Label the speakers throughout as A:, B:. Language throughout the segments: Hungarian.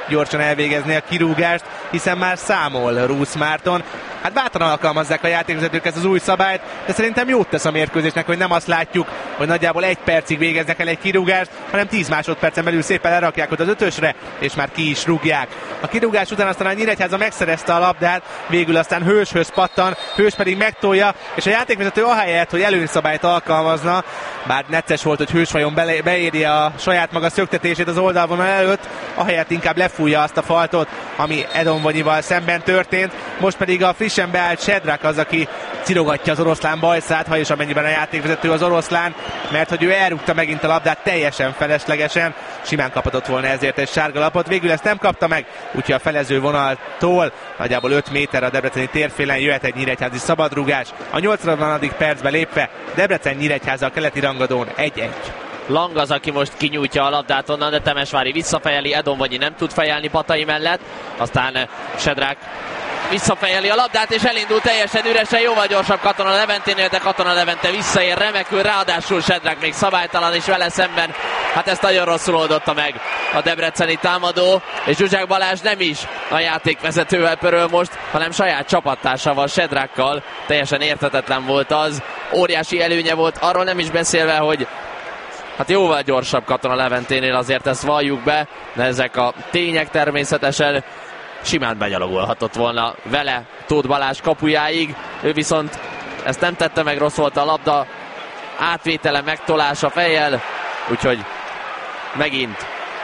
A: gyorsan elvégezni a kirúgást, hiszen már számol Rusz Márton. Hát bátran alkalmazzák a játékvezetők ezt az új szabályt, de szerintem jót tesz a mérkőzésnek, hogy nem azt látjuk, hogy nagyjából 1 percig végeznek el egy kirúgást, hanem 10 másodpercen belül szépen lerakják ott az 5-ösre, és már ki is rúgják. A kirúgás után aztán a Nyíregyháza megszerezte a labdát, végül aztán Hőshöz pattan, Hős pedig megtolja, és a játékvezető ahelyett, hogy előnyszabályt alkalmazna, bár necces volt, hogy Hős vajon beéri a saját maga szöktetését az oldalvonal előtt, ahelyett inkább lefújja azt a faltot, ami Edomvonyival szemben történt. Most pedig a frissen beállt Sedrak az, aki cirogatja az oroszlán bajszát, ha és amennyiben a játékvezető az oroszlán, mert hogy ő elrúgta megint a labdát teljesen feleslegesen, simán kaphatott volna ezért egy sárga lapot, végül ezt nem kapta meg, úgyhogy a felező vonaltól nagyjából 5 méter a debreceni térfélen jöhet egy nyíregyházi szabadrúgás. A 80. percbe lépve Debrecen-Nyíregyháza a keleti rangadón 1-1.
B: Lang az, aki most kinyújtja a labdát onnan, de Temesvári visszafejeli, Edomvonyi nem tud fejelni Patai mellett, aztán Sedrak visszafejeli a labdát, és elindul teljesen üresen, jóval gyorsabb Katona Leventénél, de Katona Levente visszaér remekül, ráadásul Sedrak még szabálytalan is vele szemben. Hát ezt nagyon rosszul oldotta meg a debreceni támadó, és Zsuzsák Balázs nem is a játékvezetővel pöröl most, hanem saját csapattársával, Sedrakkal. Teljesen érthetetlen volt az, óriási előnye volt, arról nem is beszélve, hogy hát jóval gyorsabb Katona Leventénél, azért ezt valljuk be, de ezek a tények természetesen. Simán benyalogolhatott volna vele Tóth Balázs kapujáig, ő viszont ezt nem tette meg, rossz volt a labda átvétele, megtolása fejjel, úgyhogy megint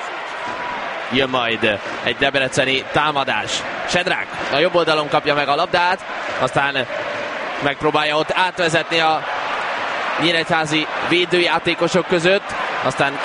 B: jön majd egy debreceni támadás. Sedrak a jobb oldalon kapja meg a labdát, aztán megpróbálja ott átvezetni a nyíregyházi védőjátékosok között, aztán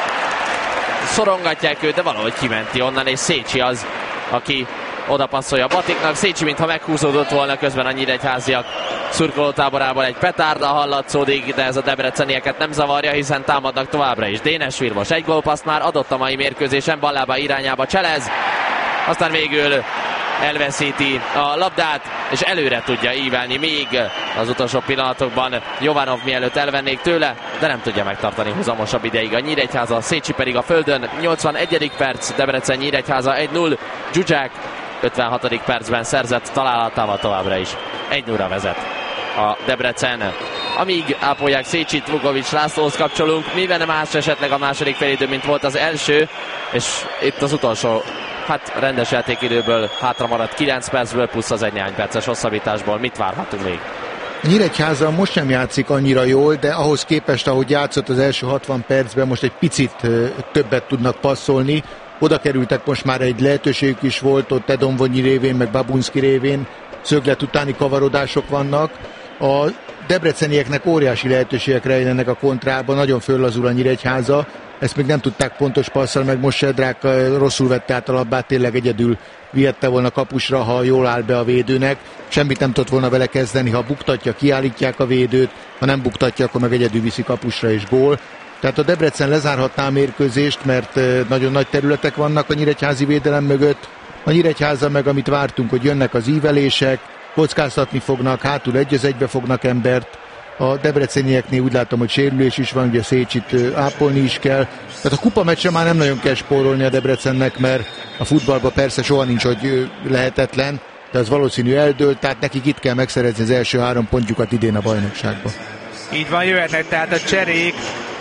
B: szorongatják őt, de valahogy kimenti onnan, és Szécsi az, aki oda passzolja Batiknak. Szécsi mintha meghúzódott volna, közben a nyíregyháziak szurkolótáborában egy petárda hallatszódik, de ez a debrecenieket nem zavarja, hiszen támadnak továbbra is. Dénes Vilmos egy gólpaszt már adott a mai mérkőzésen, ballába irányába cselez, aztán végül elveszíti a labdát, és előre tudja ívelni még az utolsó pillanatokban Jovanov, mielőtt elvennék tőle, de nem tudja megtartani húzamosabb ideig a Nyíregyháza. Szécsi pedig a földön. 81. perc, Debrecen Nyíregyháza 1-0. Zsuzsák 56. percben szerzett találatával továbbra is 1-0-ra vezet a Debrecen. Amíg ápolják Szécsit, Vukovics Lászlóhoz kapcsolunk, mivel más esetleg a második félidő, mint volt az első, és itt az utolsó rendes játékidőből hátra maradt 9 percből, plusz az egy néhány perces hosszabbításból. Mit várhatunk még?
C: Nyíregyháza most sem játszik annyira jól, de ahhoz képest, ahogy játszott az első 60 percben, most egy picit többet tudnak passzolni. Oda kerültek, most már egy lehetőségük is volt, ott Edomvonyi révén, meg Babunszki révén szöglet utáni kavarodások vannak. A debrecenieknek óriási lehetőségek rejlenek a kontrában, nagyon föllazul a Nyíregyháza. Ezt még nem tudták pontos passzal, meg most Sedrák rosszul vette át a labdát, tényleg egyedül vihette volna kapusra, ha jól áll be a védőnek. Semmit nem tudott volna vele kezdeni, ha buktatja, kiállítják a védőt, ha nem buktatja, akkor meg egyedül viszi kapusra és gól. Tehát a Debrecen lezárhatná a mérkőzést, mert nagyon nagy területek vannak a nyíregyházi védelem mögött. A Nyíregyháza meg, amit vártunk, hogy jönnek az ívelések, kockáztatni fognak, hátul 1-1-be fognak embert. A debrecenieknél úgy látom, hogy sérülés is van, ugye Szécsit ápolni is kell. Tehát a kupameccsen már nem nagyon kell spórolni a Debrecennek, mert a futballban persze soha nincs, hogy lehetetlen, de az valószínű eldőlt, tehát nekik itt kell megszerezni az első 3 pontjukat idén a bajnokságban.
A: Így van, jöhetnek tehát a cserék.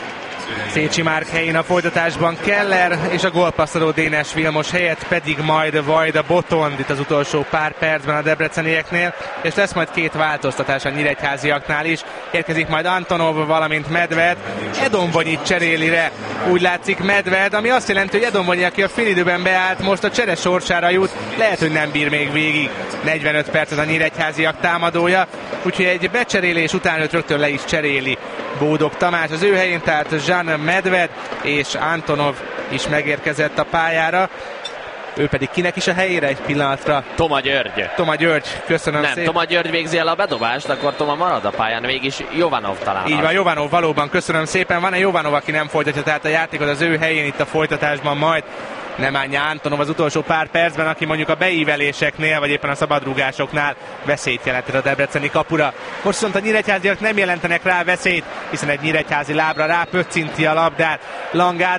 A: Szécsi Márk helyén a folytatásban Keller, és a gólpasszoló Dénes Vilmos helyett pedig majd Vajda Botond itt az utolsó pár percben a debrecenieknél, és lesz majd 2 változtatás a nyíregyháziaknál is. Érkezik majd Antonov, valamint Medved. Edomvonyit cseréli le, úgy látszik Medved, ami azt jelenti, hogy Edomvonyi, aki a félidőben beállt, most a csere sorsára jut, lehet, hogy nem bír még végig 45 percet a nyíregyháziak támadója, úgyhogy egy becserélés után őt rögtön le is cseréli Bódog Tamás. Az ő helyén tehát Jean Medved és Antonov is megérkezett a pályára. Ő pedig kinek is a helyére egy pillanatra?
B: Toma György.
A: Toma György, köszönöm szépen.
B: Toma György végzi el a bedobást, akkor Toma marad a pályán, mégis Jovanov talán.
A: Így van, Jovanov, valóban köszönöm szépen. Van-e Jovanov, aki nem folytatja tehát a játékot az ő helyén itt a folytatásban majd? Nemanja Antonov az utolsó pár percben, aki mondjuk a beíveléseknél, vagy éppen a szabadrúgásoknál veszélyt jelentett a debreceni kapura. Most viszont a nyíregyháziak nem jelentenek rá veszélyt, hiszen egy nyíregyházi lábra rápöccinti a labdát Lang Ádám,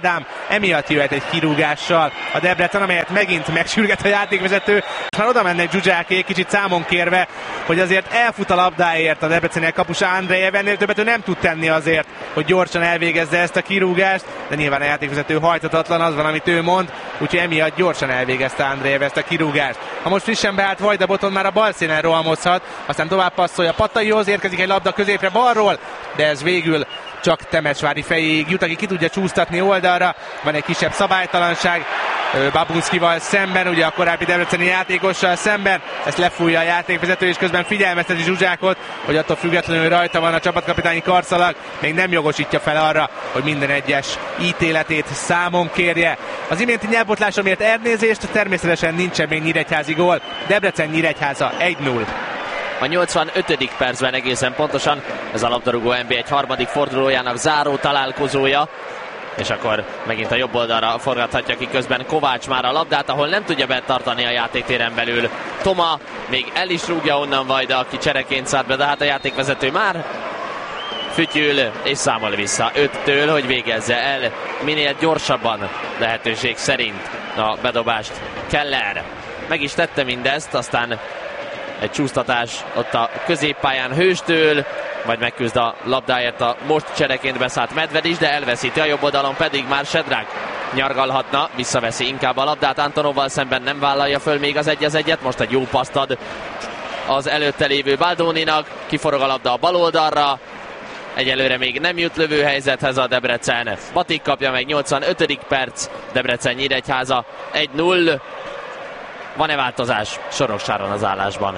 A: emiatt jöhet egy kirúgással a Debrecen, amelyet megint megsürget a játékvezető. Már oda mennek Zsuzsákék, kicsit számon kérve, hogy azért elfut a labdáért a Debreceniek kapusa Andrejev, ennél többet ő nem tud tenni azért, hogy gyorsan elvégezze ezt a kirúgást, de nyilván a játékvezető hajtatatlan, az van, amit ő mond, úgyhogy emiatt gyorsan elvégezte Andrejev ezt a kirúgást. Ha most frissen beállt Vajda Boton már a bal színen rohamozhat, aztán tovább passzolja Pataihoz, érkezik egy labda középre balról, de ez végül csak Temesvári fejéig jut, aki ki tudja csúsztatni oldalra. Van egy kisebb szabálytalanság Babunszkival szemben, ugye a korábbi debreceni játékossal szemben. Ezt lefújja a játékvezető, és közben figyelmezteti Zsuzsákot, hogy attól függetlenül rajta van a csapatkapitányi karszalag, még nem jogosítja fel arra, hogy minden egyes ítéletét számon kérje. Az iménti nyelvbotlásra miért elnézést, természetesen nincsen még nyíregyházi gól. Debrecen-Nyíregyháza 1-0.
B: A 85. percben egészen pontosan ez a labdarúgó NB1 harmadik fordulójának záró találkozója, és akkor megint a jobb oldalra forgathatja ki közben Kovács már a labdát, ahol nem tudja betartani a játéktéren belül Toma, még el is rúgja onnan Vajda, aki csereként szállt be, de hát a játékvezető már fütyül és számol vissza 5-től, hogy végezze el minél gyorsabban lehetőség szerint a bedobást. Keller meg is tette mindezt, aztán egy csúsztatás ott a középpályán Hőstől, vagy megküzd a labdáért a most csereként beszállt Medved, de elveszíti, a jobb oldalon pedig már Sedrák nyargalhatna, visszaveszi inkább a labdát, Antonovval szemben nem vállalja föl még az 1-1-et, most egy jó paszt ad az előtte lévő Baldoninak, kiforog a labda a bal oldalra, egyelőre még nem jut lövőhelyzethez a Debrecen. Batik kapja meg, 85. perc, Debrecen-Nyíregyháza 1-0. Van-e változás Soroksáron az állásban?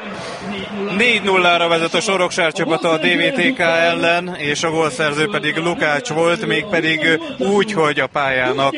D: 4-0-ra vezet a Soroksár csapata a DVTK ellen, és a gólszerző pedig Lukács volt, mégpedig úgy, hogy a pályának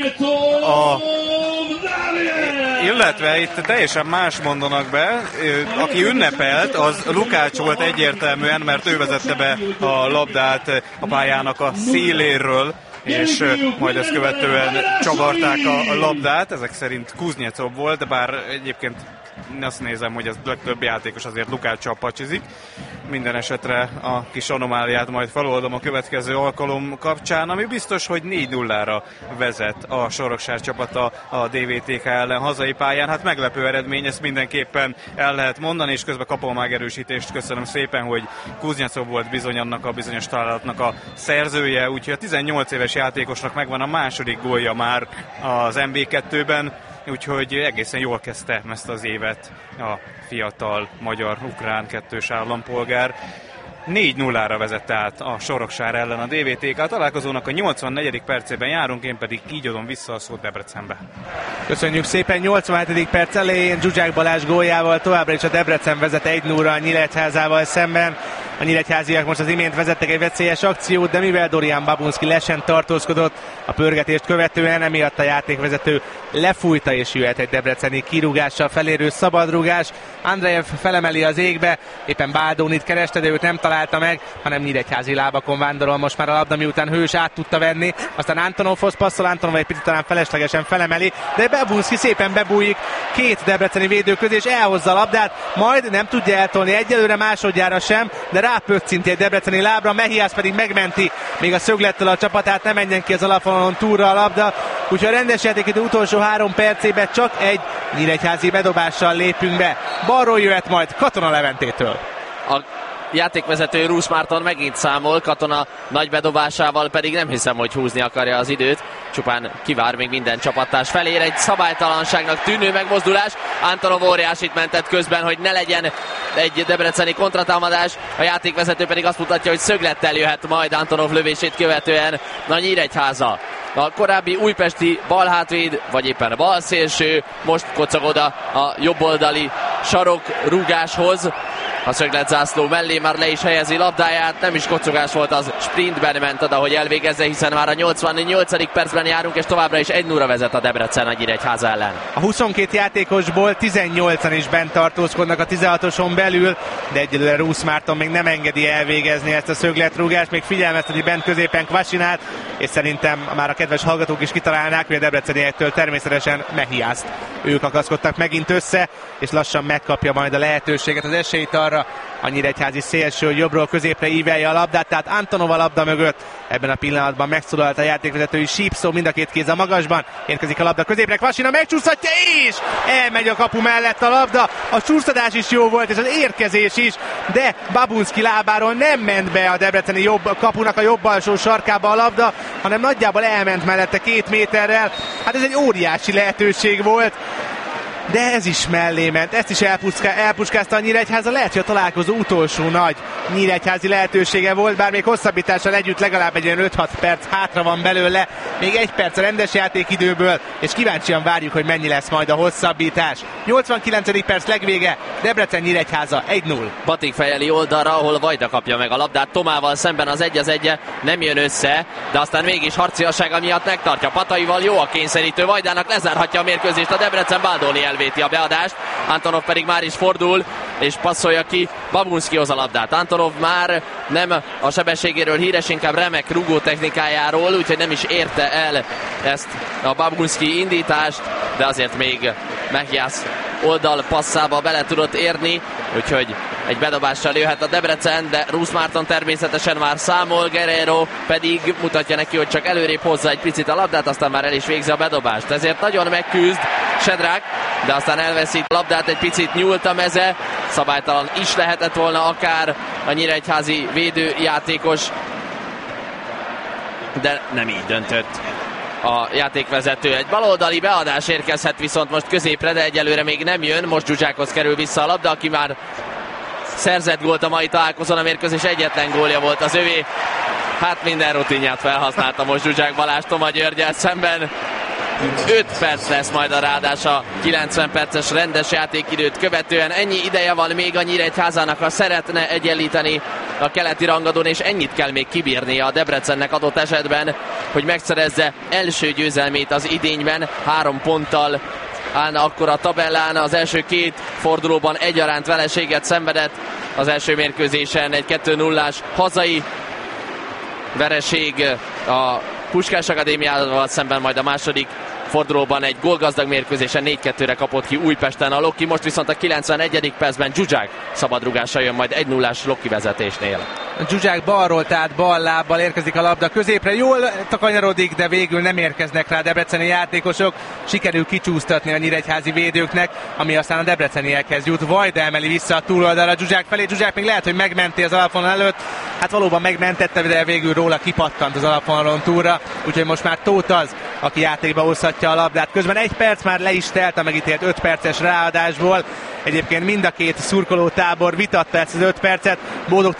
D: illetve itt teljesen más mondanak be, aki ünnepelt, az Lukács volt egyértelműen, mert ő vezette be a labdát a pályának a széléről, és majd ezt követően csavarták a labdát, ezek szerint Kuznyecov volt, de bár egyébként azt nézem, hogy ez legtöbb játékos azért Lukáccsal pacsizik. Minden esetre a kis anomáliát majd feloldom a következő alkalom kapcsán, ami biztos, hogy 4-0-ra vezet a Soroksár csapata a DVTK ellen hazai pályán. Hát meglepő eredmény, ezt mindenképpen el lehet mondani, és közben kapom megerősítést. Köszönöm szépen, hogy Kuznyecov volt bizony annak a bizonyos találatnak a szerzője, úgyhogy a 18 éves játékosnak megvan a második gólja már az MB2-ben, úgyhogy egészen jól kezdte ezt az évet a fiatal magyar-ukrán kettős állampolgár. 4-0-ra vezette át a Soroksár ellen a DVTK. A találkozónak a 84. percében járunk, én pedig így adom vissza a szót Debrecenbe.
A: Köszönjük szépen, 87. perc elején Zsuzsák Balázs góljával továbbra is a Debrecen vezet 1-0-ra a Nyíregyházával szemben. A nyíregyháziak most az imént vezettek egy veszélyes akciót, de mivel Dorian Babunszki lesen tartózkodott a pörgetést követően, emiatt a játékvezető lefújta, és jöhet egy debreceni kirúgással felérő szabadrúgás. Andrejev felemeli az égbe, éppen Baldonit kereste, de őt nem találta meg, hanem nyíregyházi lábakon vándorol most már a labda, miután Hős át tudta venni. Aztán Antonovhoz passzol, Antonov egy picit talán feleslegesen felemeli, de Babunszki szépen bebújik két debreceni védő közé, és elhozza a labdát, majd nem tudja eltolni egyelőre, másodjára sem, de rápöccinti egy debreceni lábra, Mehiász pedig megmenti még a szöglettel a csapatát, nem menjen ki az alapvonalon túlra a labda, úgyhogy a rendes játékidő utolsó 3 percében csak egy nyíregyházi bedobással lépünk be. Balról jöhet majd Katona Leventétől.
B: A játékvezető Rusz Márton megint számol, Katona nagy bedobásával pedig nem hiszem, hogy húzni akarja az időt, csupán kivár még minden csapattárs felér, egy szabálytalanságnak tűnő megmozdulás, Antonov óriásit mentett közben, hogy ne legyen egy debreceni kontratámadás, a játékvezető pedig azt mutatja, hogy szöglettel jöhet majd Antonov lövését követően a Nyíregyháza. A korábbi újpesti balhátvéd, vagy éppen a balszélső, most kocog oda a jobboldali sarok rúgáshoz. A szögletzászló mellé már le is helyezi labdáját, nem is kocogás volt, az sprintben ment oda, hogy elvégezze, hiszen már a 88. percben járunk, és továbbra is 1-0-ra vezet a Debrecen a Nyíregyháza ellen.
A: A 22 játékosból 18-an is bent tartózkodnak a 16-oson belül, de egyelőre Rusz Márton még nem engedi elvégezni ezt a szögletrúgást, még figyelmezteti bent középen Kvasinát, és szerintem már a kedves hallgatók is kitalálnák, hogy a debreceniektől természetesen Mehiászt. Ők akaszkodtak megint össze, és lassan megkapja majd a lehetőséget, az esélyt arra, balra, a nyíregyházi szélső jobbról középre ívelje a labdát, tehát Antonov a labda mögött. Ebben a pillanatban megszólalt a játékvezetői sípszó, mind a két kéz a magasban. Érkezik a labda középre, Kvasina megcsúszhatja, és elmegy a kapu mellett a labda. A csúsztatás is jó volt, és az érkezés is, de Babunski lábáról nem ment be a debreceni kapunak a jobb alsó sarkába a labda, hanem nagyjából elment mellette 2 méterrel. Hát ez egy óriási lehetőség volt, de ez is mellé ment, ezt is elpuskázta a Nyíregyháza. Lehet, hogy a találkozó utolsó nagy nyíregyházi lehetősége volt, bár még hosszabbítással együtt legalább egy 5-6 perc hátra van belőle, még 1 perc a rendes játékidőből, és kíváncsian várjuk, hogy mennyi lesz majd a hosszabbítás. 89. perc legvége, Debrecen-Nyíregyháza 1-0.
B: Batik fejeli oldalra, ahol Vajda kapja meg a labdát, Tomával szemben az 1-1 nem jön össze, de aztán mégis harciassága miatt megtartja. Pataival jó a kényszerítő, Vajdának lezárhatja a mérkőzést a Debrecen, Baldoni elvéti a beadást, Antonov pedig már is fordul, és passzolja ki Babunskihoz a labdát. Antonov már nem a sebességéről híres, inkább remek rugó technikájáról, úgyhogy nem is érte el ezt a Babunski indítást, de azért még Mehiász oldal passzába bele tudott érni, úgyhogy egy bedobással jöhet a Debrecen, de Rusz Márton természetesen már számol, Guerrero pedig mutatja neki, hogy csak előrébb hozza egy picit a labdát, aztán már el is végzi a bedobást. Ezért nagyon megküzd Sedrák, de aztán elveszít a labdát, egy picit nyúlt a meze, szabálytalan is lehetett volna akár a nyíregyházi védőjátékos, de nem így döntött a játékvezető. Egy baloldali beadás érkezhet viszont most középre, de egyelőre még nem jön. Most Zsuzsákhoz kerül vissza a labda, aki már szerzett gólt a mai találkozón, a mérkőzés egyetlen gólja volt az övé. Hát minden rutinját felhasználta most Zsuzsák Balázs Toma Györggyel szemben. 5 perc lesz majd a ráadás a 90 perces rendes játékidőt követően. Ennyi ideje van még a Nyíregyházának, ha szeretne egyenlíteni a keleti rangadón, és ennyit kell még kibírnia a Debrecennek adott esetben, hogy megszerezze első győzelmét az idényben. 3 ponttal állna akkor a tabellán, az első 2 fordulóban egyaránt vereséget szenvedett. Az első mérkőzésen egy 2-0-ás hazai vereség a Puskás Akadémiával szemben, majd a második fordulóban egy gólgazdag mérkőzésen 4-2-re kapott ki Újpesten a Loki. Most viszont a 91. percben Zsuzsák szabadrúgással jön majd 1-0-ás Loki vezetésnél.
A: Zsuzsák balról, tehát bal lábbal érkezik a labda középre, jól takanyarodik, de végül nem érkeznek rá a debreceni játékosok. Sikerül kicsúsztatni a nyíregyházi védőknek, ami aztán a debreceniekhez jut. Vajda emeli vissza a túloldalra Zsuzsák felé. Zsuzsák még lehet, hogy megmenti az alapvonal előtt. Hát valóban megmentette, de végül róla kipattant az alapvonalon túlra. Úgyhogy most már Tóth az, aki játékba hozhatja a labdát. Közben 1 perc már le is telt a megítélt 5 perces ráadásból. Egyébként mind a két szurkoló tábor vitatta ezt az 5 percet. Boldog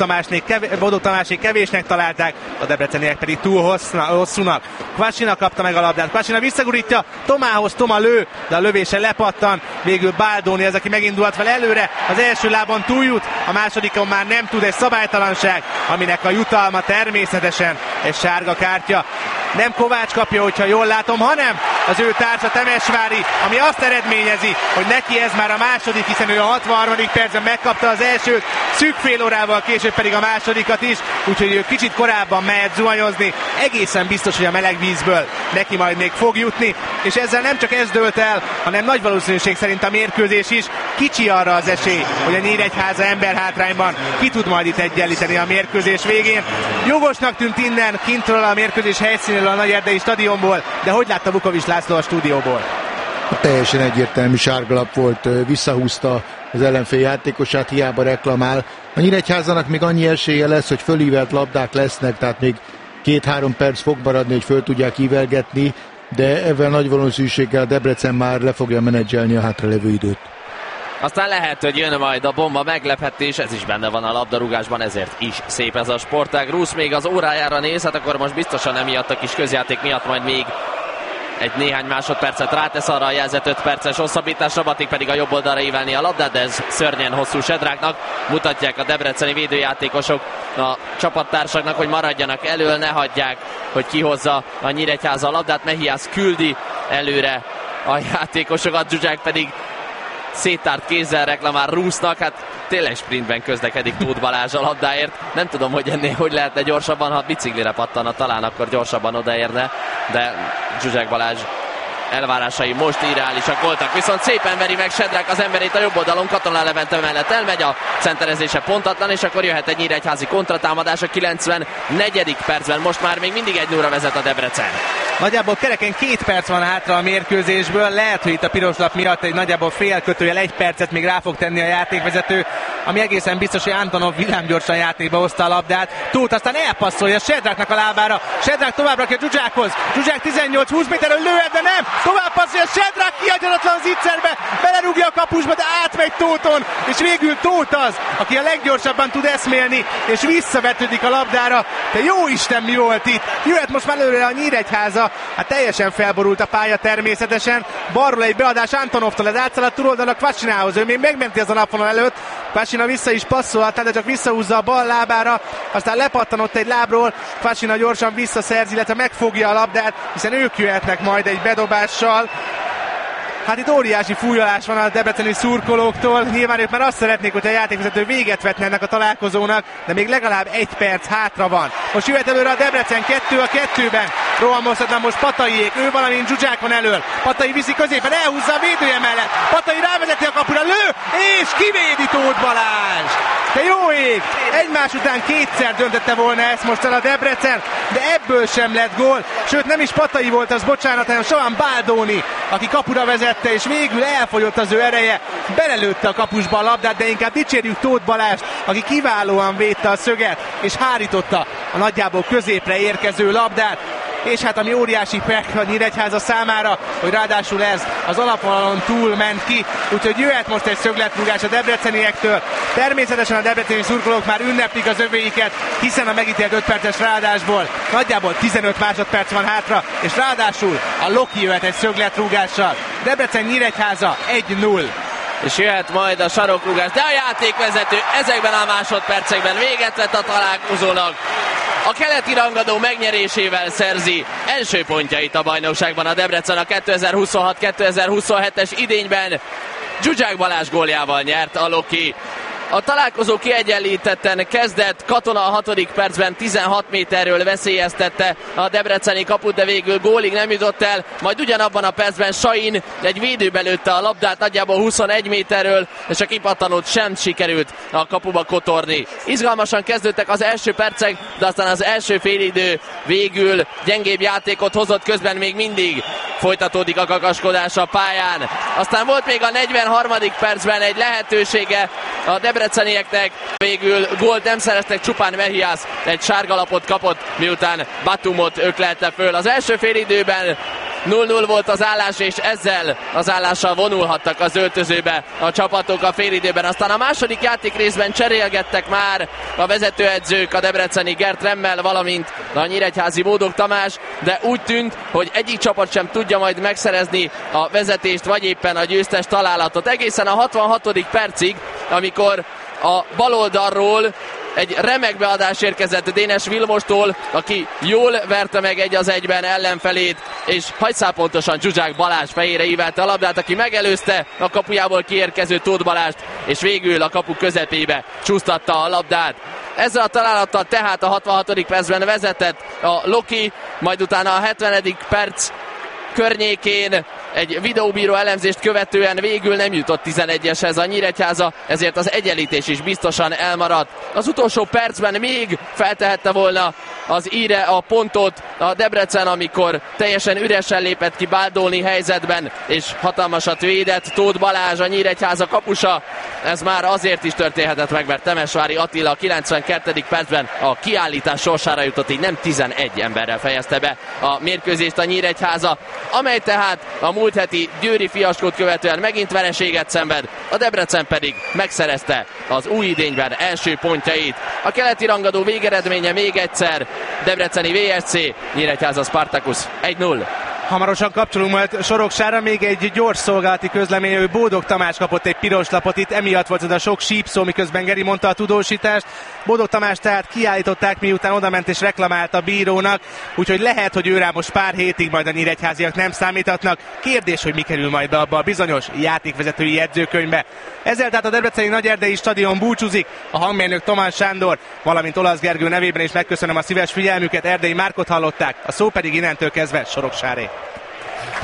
A: Tamásék kevésnek találták, a debreceniek pedig túl hosszúnak. Kvasina kapta meg a labdát, Kvasina visszagurítja Tomához, Toma lő, de a lövése lepattan. Végül Baldoni az, aki megindult vele előre, az első lábon túljut, a másodikon már nem tud, egy szabálytalanság, aminek a jutalma természetesen egy sárga kártya. Nem Kovács kapja, hogyha jól látom, hanem az ő társa Temesvári, ami azt eredményezi, hogy neki ez már a második, hiszen ő a 63. percben megkapta az elsőt, szűk fél órával később pedig a másodikat is, úgyhogy ő kicsit korábban mehet zuhanyozni, egészen biztos, hogy a meleg vízből neki majd még fog jutni, és ezzel nem csak ez dőlt el, hanem nagy valószínűség szerint a mérkőzés is. Kicsi arra az esély, hogy a Nyíregyháza emberhátrányban ki tud majd itt egyenlíteni a mérkőzés végén. Jogosnak tűnt innen kintről a mérkőzés helyszínéről, a Nagyerdei stadionból, de hogy látta Vukovics László a stúdióból?
C: Teljesen egyértelmű sárgalap volt, visszahúzta az ellenfél játékosát, hiába reklamál. A Nyíregyházának még annyi esélye lesz, hogy fölívelt labdák lesznek, tehát még 2-3 perc fog maradni, hogy föl tudják ívelgetni, de ebben nagy valószínűséggel a Debrecen már le fogja menedzselni a hátralevő időt.
B: Aztán lehet, hogy jön majd a bomba meglepetés, ez is benne van a labdarúgásban, ezért is szép ez a sportág. Rusz még az órájára néz, hát akkor most biztosan emiatt a kis közjáték miatt majd még egy néhány másodpercet rátesz arra a jelzett 5 perces hosszabbításra, Batik pedig a jobb oldalra ívelni a labdát, de ez szörnyen hosszú Sedráknak. Mutatják a debreceni védőjátékosok a csapattársaknak, hogy maradjanak elől, ne hagyják, hogy kihozza a Nyíregyháza a labdát. Mehiász küldi előre a játékosokat, Zsuzsák pedig széttárt kézzel reklamál Rusznak, hát tényleg sprintben közlekedik Tóth Balázs a labdáért. Nem tudom, hogy ennél hogy lehetne gyorsabban, ha biciklire pattanna, talán akkor gyorsabban odaérne, de Zsuzsák Balázs elvárásai most irreálisak voltak, viszont szépen veri meg Sedrák az emberét a jobb oldalon, Katona Levente mellett elmegy, a centerezése pontatlan, és akkor jöhet egy nyíregyházi kontratámadás a 94. percben, most már még mindig 1-0-ra vezet a Debrecen.
A: Nagyjából kereken 2 perc van hátra a mérkőzésből, lehet, hogy itt a piros lap miatt egy nagyjából fél kötőjel 1 percet még rá fog tenni a játékvezető, ami egészen biztos, hogy Antonov villámgyorsan játékba hozta a labdát. Tóth aztán elpasszolja Sedráknak a lábára, Sedrák tovább rakja Zsuzsákhoz, Zsuzsák 18-20 méterről lőhet, de nem, tovább passzolja Sedrák, kiagyaratlan zicserbe, belerúgja a kapusba, de átmegy Tóthon, és végül Tóth az, aki a leggyorsabban tud eszmélni, és visszavetődik a labdára. De jó Isten, mi volt itt? Jöhet most már előre a Nyíregyháza, hát teljesen felborult a pálya természetesen. Balról egy beadás Antonovtól, ez átszaladt túloldalra Kvasinához, ő még megmenti az a napvonal előtt. Kvasina vissza is passzolhat, de csak visszahúzza a bal lábára, aztán lepattanott egy lábról, Kvasina gyorsan visszaszerzi, illetve megfogja a labdát, hiszen ők jöhetnek majd egy bedobással. Hát itt óriási fújolás van a debreceni szurkolóktól. Nyilván ők már azt szeretnék, hogy a játékvezető véget vetne ennek a találkozónak, de még legalább 1 perc hátra van. Most jöhet előre a Debrecen 2-2-ben. Rohamozhatna most Pataiék, ő valamint Zsuzsák van elől. Patai viszi középen, elhúzza a védője mellett. Patai rávezeti a kapura, lő, és kivédi Tóth Balázs. De jó ég! Egymás után 2-szer döntötte volna ezt most el a Debrecen, de ebből sem lett gól. Sőt, nem is Patai volt az, bocsánat, hanem Sohan Baldoni, aki kapura vezette, és végül elfogyott az ő ereje. Belelőtte a kapusba a labdát, de inkább dicsérjük Tóth Balást, aki kiválóan védte a szöget, és hárította a nagyjából középre érkező labdát. És hát ami óriási pek a Nyíregyháza számára, hogy ráadásul ez az alapvonalon túl ment ki, úgyhogy jöhet most egy szögletrúgás a debreceniektől. Természetesen a debreceni szurkolók már ünneplik az övéiket, hiszen a megítélt 5 perces ráadásból nagyjából 15 másodperc van hátra, és ráadásul a Loki jöhet egy szögletrúgással. Debrecen Nyíregyháza 1-0.
B: És jöhet majd a sarokrúgás, de a játékvezető ezekben a másodpercekben véget vett a találkozónak. A keleti rangadó megnyerésével szerzi első pontjait a bajnokságban a Debrecen a 2026-2027-es idényben. Zsuzsák Balázs góljával nyert a Loki. A találkozó kiegyenlítetten kezdett, Katona a 6. percben 16 méterről veszélyeztette a debreceni kaput, de végül gólig nem jutott el, majd ugyanabban a percben Sain egy védőbe lőtte a labdát nagyjából 21 méterről, és a kipattanót sem sikerült a kapuba kotorni. Izgalmasan kezdődtek az első percek, de aztán az első félidő végül gyengébb játékot hozott, közben még mindig folytatódik a kakaskodás a pályán. Aztán volt még a 43. percben egy lehetősége a debrecenieknek, végül gólt nem szereztek, csupán Mehias egy sárgalapot kapott, miután Batumot öklelte föl. Az első félidőben 0-0 volt az állás, és ezzel az állással vonulhattak az öltözőbe a csapatok a félidőben. Aztán a második játékrészben cserélgettek már a vezetőedzők, a debreceni Gert Remmel, valamint a nyíregyházi Bódog Tamás, de úgy tűnt, hogy egyik csapat sem tudja majd megszerezni a vezetést, vagy éppen a győztes találatot. Egészen a 66. percig, amikor a baloldalról egy remek beadás érkezett Dénes Vilmostól, aki jól verte meg 1-1-ben ellenfelét, és hajszálpontosan Zsuzsák Balázs fejére ívelte a labdát, aki megelőzte a kapujából kiérkező Tóth Balást, és végül a kapu közepébe csúsztatta a labdát. Ezzel a találattal tehát a 66. percben vezetett a Loki, majd utána a 70. perc környékén egy videóbíró elemzést követően végül nem jutott 11-eshez a Nyíregyháza, ezért az egyenlítés is biztosan elmaradt. Az utolsó percben még feltehette volna az íre a pontot a Debrecen, amikor teljesen üresen lépett ki Baldoni helyzetben, és hatalmasat védett Tóth Balázs, a Nyíregyháza kapusa. Ez már azért is történhetett meg, mert Temesvári Attila a 92. percben a kiállítás sorsára jutott, így nem 11 emberrel fejezte be a mérkőzést a Nyíregyháza, amely tehát a múlt heti győri fiaskót követően megint vereséget szenved, a Debrecen pedig megszerezte az új idényben első pontjait. A keleti rangadó végeredménye még egyszer: debreceni VSC, Nyíregyháza Spartacus 1-0.
A: Hamarosan kapcsolunk majd Soroksára, még egy gyors szolgálati közlemény, hogy Bódog Tamás kapott egy piros lapot itt, emiatt volt ez a sok sípszó, miközben Geri mondta a tudósítást. Bódog Tamás tehát kiállították, miután odament és reklamált a bírónak, úgyhogy lehet, hogy őrá most pár hétig majd a nyíregyháziak nem számíthatnak. Kérdés, hogy mi kerül majd be abba a bizonyos játékvezetői jegyzőkönyvbe. Ezzel tehát a debreceni Nagyerdei stadion búcsúzik. A hangmérnök Tomás Sándor, valamint Olasz Gergő nevében is megköszönöm a szíves figyelmüket. Erdei Márkot hallották, a szó pedig innentől kezdve Soroksáré.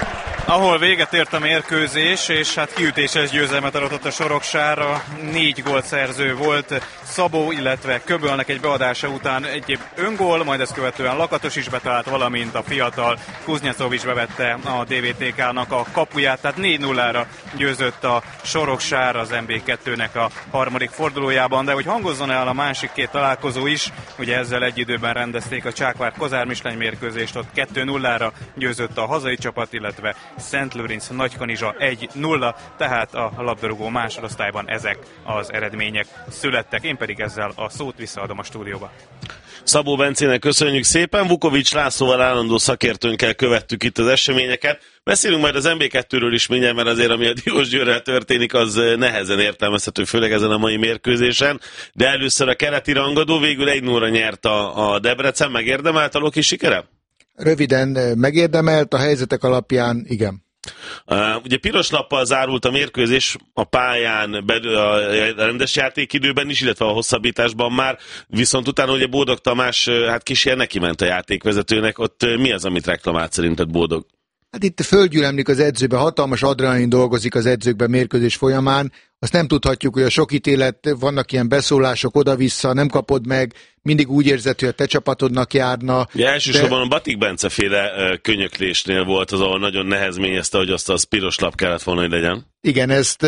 D: ahol véget ért a mérkőzés, és hát kiütéses győzelmet adott a Soroksára, 4 gólszerző volt Szabó, illetve Köbölnek egy beadása után egy öngól, majd ezt követően Lakatos is betalált, valamint a fiatal Kuznyacov is bevette a DVTK-nak a kapuját, tehát 4-0-ra győzött a Soroksár az MB2-nek a harmadik fordulójában, de hogy hangozzon el a másik két találkozó is, ugye ezzel egy időben rendezték a Csákvár-Kozár-Misleny mérkőzést, ott 2-0-ra győzött a hazai csapat, illetve Szentlőrinc-Nagykanizsa 1-0, tehát a labdarúgó másodosztályban ezek az eredmények születtek. Én pedig ezzel a szót visszaadom a stúdióba.
E: Szabó Bencének köszönjük szépen, Vukovics Lászlóval, állandó szakértőnkkel követtük itt az eseményeket. Beszélünk majd az MB2-ről is mindjárt, mert azért, ami a Diósgyőrrel történik, az nehezen értelmezhető, főleg ezen a mai mérkőzésen. De először a keleti rangadó, végül 1-0-ra nyert a Debrecen, megérdemelt a Loki sikere?
C: Röviden megérdemelt, a helyzetek alapján igen.
E: Ugye piros lappal zárult a mérkőzés a pályán a rendes játékidőben is, illetve a hosszabbításban már, viszont utána ugye Bódog Tamás hát kísér neki ment a játékvezetőnek, ott mi az, amit reklamált szerinted Bódog?
C: Hát itt földgyűlemlik az edzőben, hatalmas adrenalin dolgozik az edzőkben mérkőzés folyamán. Azt nem tudhatjuk, hogy a sok ítélet, vannak ilyen beszólások oda-vissza, nem kapod meg, mindig úgy érzed, hogy a te csapatodnak járna.
E: Ja, elsősorban a Batik Bence féle könyöklésnél volt az, ahol nagyon nehezményezte, hogy azt az piros lap kellett volna, hogy legyen.
C: Igen, ezt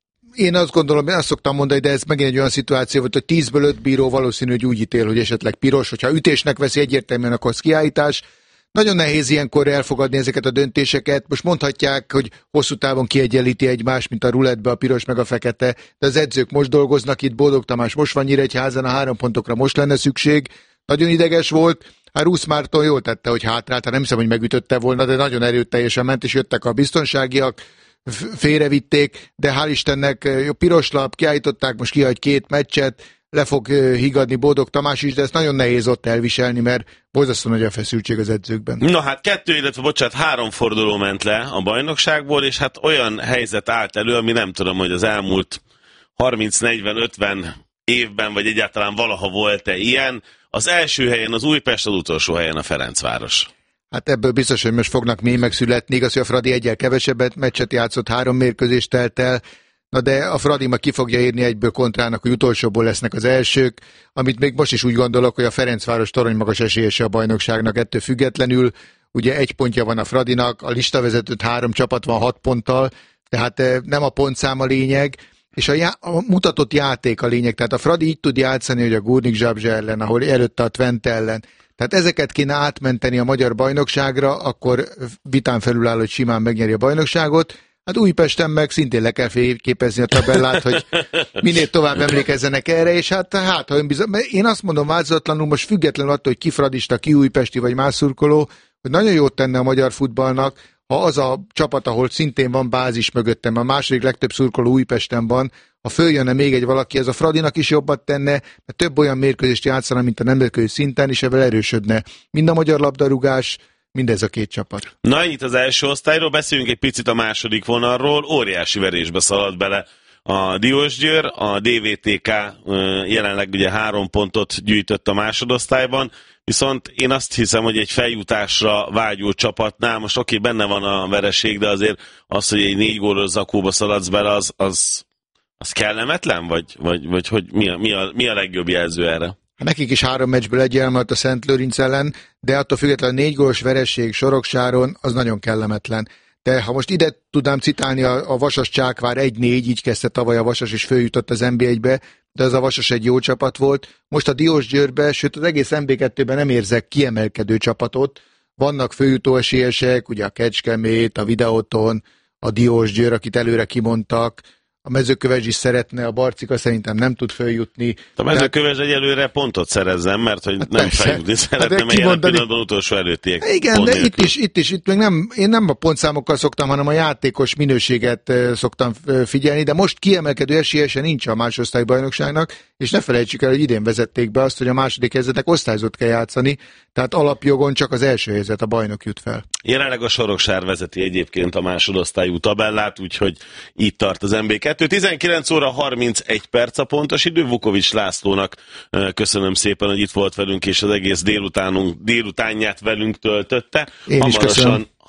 C: én azt gondolom, én azt szoktam mondani, de ez megint egy olyan szituáció volt, hogy 10-ből 5 bíró valószínű, hogy úgy ítél, hogy esetleg piros, hogyha ütésnek veszi egyértelműen, akkor az kiállítás. Nagyon nehéz ilyenkor elfogadni ezeket a döntéseket. Most mondhatják, hogy hosszú távon kiegyenlíti egymást, mint a rulettbe a piros meg a fekete, de az edzők most dolgoznak itt, Bódog Tamás most van Nyíregyházán, a 3 pontokra most lenne szükség. Nagyon ideges volt. Rusz Márton jól tette, hogy hátrált, nem hiszem, hogy megütötte volna, de nagyon erőteljesen ment, és jöttek a biztonságiak, félrevitték, de hál' Istennek piros lap, kiállították, most kihagy 2 meccset, le fog higgadni Bódog Tamás is, de ezt nagyon nehéz ott elviselni, mert borzasztó nagy a feszültség az edzőkben.
E: Na hát 3 forduló ment le a bajnokságból, és hát olyan helyzet állt elő, ami nem tudom, hogy az elmúlt 30-40-50 évben, vagy egyáltalán valaha volt-e ilyen. Az első helyen az Újpest, az utolsó helyen a Ferencváros. Hát
C: ebből biztos, hogy most fognak mémek születni, igaz, hogy a Fradi egyel kevesebbet meccset játszott, 3 mérkőzést telt el. Na de a Fradi ma ki fogja írni egyből Kontrának, hogy utolsóból lesznek az elsők, amit még most is úgy gondolok, hogy a Ferencváros torony magas esélyese a bajnokságnak ettől függetlenül. Ugye 1 pontja van a Fradinak, a listavezetőt 3 csapat van 6 ponttal, tehát nem a pontszám a lényeg, és a mutatott játék a lényeg. Tehát a Fradi így tud játszani, hogy a Górnik Zabrze ellen, ahol előtte a Twente ellen. Tehát ezeket kéne átmenteni a magyar bajnokságra, akkor vitán felüláll, hogy simán megnyeri a bajnokságot. Hát Újpesten meg szintén le kell fényképezni a tabellát, hogy minél tovább emlékezzenek erre, és hát én azt mondom változatlanul, most függetlenül attól, hogy ki fradista, ki újpesti vagy más szurkoló, hogy nagyon jót tenne a magyar futballnak, ha az a csapat, ahol szintén van bázis mögöttem, a második legtöbb szurkoló Újpesten van, ha följönne még egy valaki, ez a Fradinak is jobbat tenne, mert több olyan mérkőzést játszana, mint a nemzetközi szinten, és ebben erősödne mind a magyar labdarúgás, mindez a 2 csapat. Na, itt az első osztályról, beszéljünk egy picit a második vonalról. Óriási verésbe szaladt bele a Diósgyőr, a DVTK jelenleg ugye 3 pontot gyűjtött a másodosztályban, viszont én azt hiszem, hogy egy feljutásra vágyó csapatnál, most oké, benne van a vereség, de azért az, hogy egy 4 gólos zakóba szaladsz bele, az kellemetlen? Vagy hogy mi a legjobb jelző erre? Nekik is 3 meccsből 1 elmaradt a Szentlőrinc ellen, de attól függetlenül 4 gólos vereség Soroksáron, az nagyon kellemetlen. De ha most ide tudnám citálni a Vasas Csákvár 1-4, így kezdte tavaly a Vasas, és följutott az NB1-be, de az a Vasas egy jó csapat volt. Most a Diósgyőrbe, sőt az egész NB2-ben nem érzek kiemelkedő csapatot. Vannak följutó esélyesek, ugye a Kecskemét, a Videóton, a Diósgyőr, akit előre kimondtak. A Mezőkövesd is szeretne, a Barcika szerintem nem tud följutni. A Mezőkövesd egyelőre pontot szerezzen, mert hogy hát nem feljutni szeretne, mert jelen pillanatban utolsó előttiek. Igen, de itt még én nem a pontszámokkal szoktam, hanem a játékos minőséget szoktam figyelni, de most kiemelkedő esélyese nincs a másodosztály bajnokságnak, és ne felejtsük el, hogy idén vezették be azt, hogy a második helyzetnek osztályzott kell játszani, tehát alapjogon csak az első helyzet, a bajnok jut fel. Jelenleg a Soroksár vezeti egyébként a másodosztályú tabellát, úgyhogy itt tart az MB2. 19 óra 31 perc a pontos idő. Vukovics Lászlónak köszönöm szépen, hogy itt volt velünk, és az egész délutánját velünk töltötte. Én is köszönöm.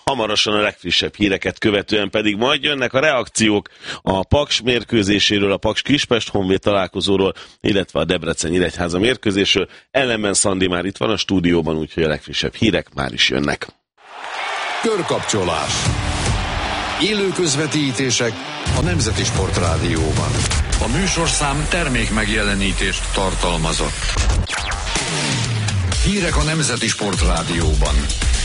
E: hamarosan a legfrissebb híreket követően pedig majd jönnek a reakciók a Paks mérkőzéséről, a Paks Kispest Honvéd találkozóról, illetve a Debrecen-Nyíregyháza mérkőzésről. Ellenben Szandi már itt van a stúdióban, úgyhogy a legfrissebb hírek már is jönnek.
F: Körkapcsolás. Élő közvetítések a Nemzeti Sportrádióban. A műsorszám termék megjelenítést tartalmazott. Hírek a Nemzeti Sportrádióban.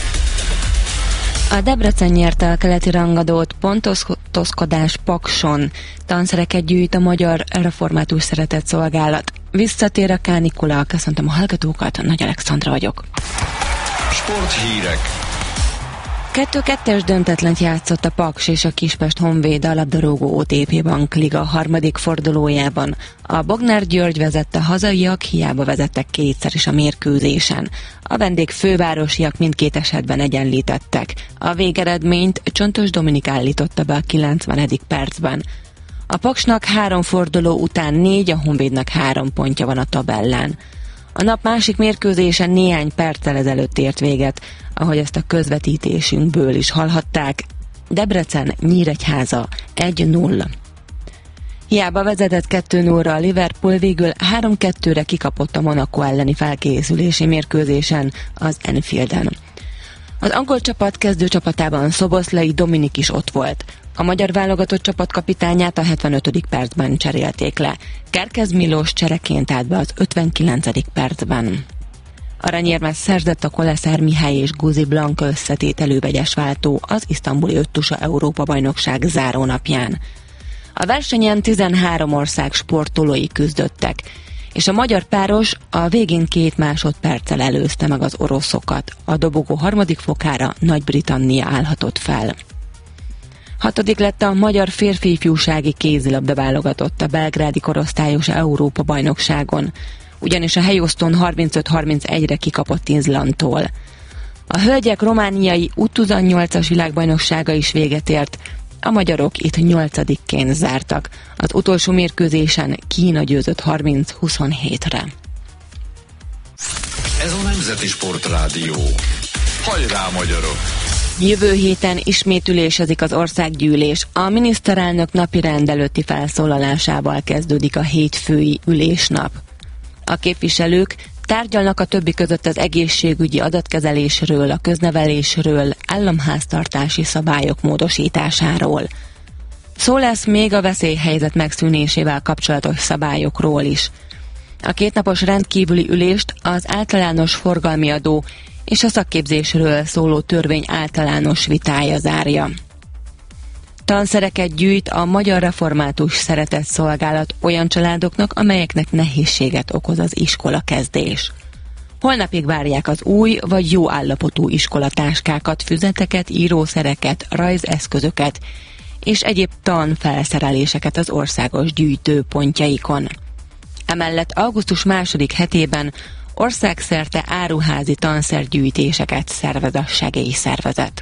G: A Debrecen nyerte a keleti rangadót, pontoskodás Pakson. Tanszereket gyűjt a Magyar Református Szeretett Szolgálat. Visszatér a kánikula, köszöntöm a hallgatókat, Nagy Alexandra vagyok.
F: Sporthírek.
G: 2-2-es döntetlent játszott a Paks és a Kispest Honvéd a labdarúgó OTP Bank Liga harmadik fordulójában. A Bognár György vezette, hazaiak hiába vezettek kétszer is a mérkőzésen. A vendég fővárosiak mindkét esetben egyenlítettek. A végeredményt Csontos Dominik állította be a 90. percben. A Paksnak 3 forduló után 4, a Honvédnak 3 pontja van a tabellán. A nap másik mérkőzése néhány perccel ezelőtt ért véget, ahogy ezt a közvetítésünkből is hallhatták. Debrecen Nyíregyháza 1-0. Hiába vezetett 2-0-ra a Liverpool, végül 3-2-re kikapott a Monaco elleni felkészülési mérkőzésen az Anfielden. Az angol csapat kezdőcsapatában Szoboszlai Dominik is ott volt. A magyar válogatott csapatkapitányát a 75. percben cserélték le. Kerkez Milos csereként állt be az 59. percben. Aranyérmet szerzett a Koleszár Mihály és Guzi Blanka összetételű vegyes váltó az isztambuli öttusa Európa-bajnokság zárónapján. A versenyen 13 ország sportolói küzdöttek, és a magyar páros a végén 2 másodperccel előzte meg az oroszokat. A dobogó harmadik fokára Nagy-Britannia állhatott fel. 6. lett a magyar férfi-ifjúsági kézilabda válogatott a belgrádi korosztályos Európa-bajnokságon, ugyanis a helyosztón 35-31-re kikapott Izlandtól. A hölgyek romániai U18-as világbajnoksága is véget ért, a magyarok itt 8-ként zártak. Az utolsó mérkőzésen Kína győzött 30-27-re.
F: Ez a Nemzeti Sportrádió. Hajrá, magyarok!
G: Jövő héten ismét ülésezik az országgyűlés. A miniszterelnök napirend előtti felszólalásával kezdődik a hétfői ülésnap. A képviselők tárgyalnak a többi között az egészségügyi adatkezelésről, a köznevelésről, államháztartási szabályok módosításáról. Szó lesz még a veszélyhelyzet megszűnésével kapcsolatos szabályokról is. A 2 napos rendkívüli ülést az általános forgalmi adó és a szakképzésről szóló törvény általános vitája zárja. Tanszereket gyűjt a Magyar Református Szeretett Szolgálat olyan családoknak, amelyeknek nehézséget okoz az iskolakezdés. Holnapig várják az új vagy jó állapotú iskolatáskákat, füzeteket, írószereket, rajzeszközöket és egyéb tanfelszereléseket az országos gyűjtőpontjaikon. Emellett augusztus 2. hetében országszerte áruházi tanszergyűjtéseket szervez a segélyszervezet.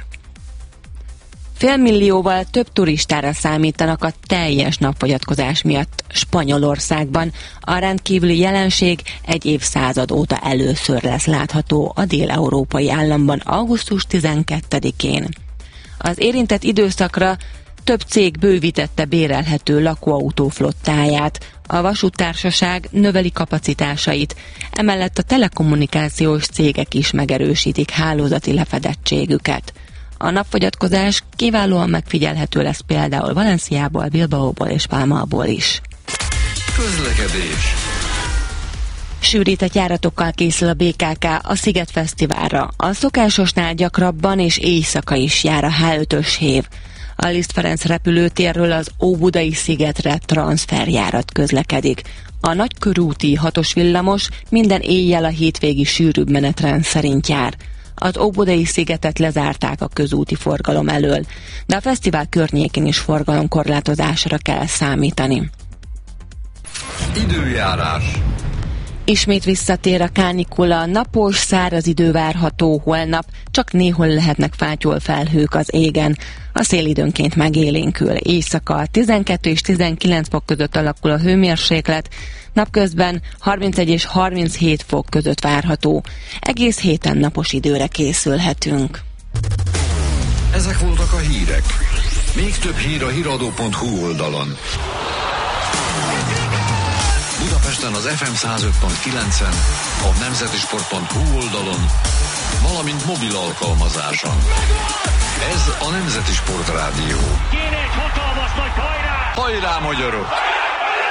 G: 500 millióval több turistára számítanak a teljes napfogyatkozás miatt Spanyolországban. A rendkívüli jelenség egy évszázad óta először lesz látható a dél-európai államban augusztus 12-én. Az érintett időszakra több cég bővítette bérelhető lakóautóflottáját, a vasúttársaság növeli kapacitásait, emellett a telekommunikációs cégek is megerősítik hálózati lefedettségüket. A napfogyatkozás kiválóan megfigyelhető lesz például Valenciából, Bilbaóból és Palmából is.
F: Közlekedés.
G: Sűrített járatokkal készül a BKK a Sziget Fesztiválra. A szokásosnál gyakrabban és éjszaka is jár a H5-ös hév. A Liszt Ferenc repülőtérről az Óbudai szigetre transferjárat közlekedik. A nagykörúti 6-os villamos minden éjjel a hétvégi sűrűbb menetrend szerint jár. Az Óbudai szigetet lezárták a közúti forgalom elől, de a fesztivál környékén is forgalomkorlátozásra kell számítani.
F: Időjárás.
G: Ismét visszatér a kánikula, napos, száraz idő várható holnap, csak néhol lehetnek fátyolfelhők az égen. A szél időnként megélénkül, éjszaka 12 és 19 fok között alakul a hőmérséklet, napközben 31 és 37 fok között várható. Egész héten napos időre készülhetünk.
F: Ezek voltak a hírek. Még több hír a hiradó.hu oldalon. Budapesten az FM 105.9-en, a nemzetisport.hu oldalon, valamint mobil alkalmazáson. Ez a Nemzeti Sport Rádió.
H: Kéne egy hatalmas nagy hajrá!
F: Hajrá, magyarok!